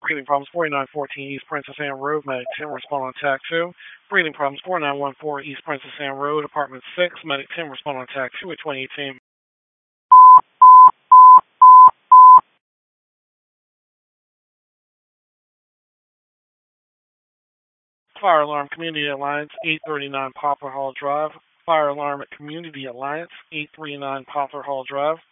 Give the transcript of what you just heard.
Breathing problems 4914 East Princess Anne Road, Medic 10, respond on TAC 2. Breathing problems 4914 East Princess Anne Road, Apartment 6, Medic 10, respond on TAC 2 at 2018. Fire Alarm Community Alliance, 839 Poplar Hall Drive. Fire Alarm Community Alliance, 839 Poplar Hall Drive.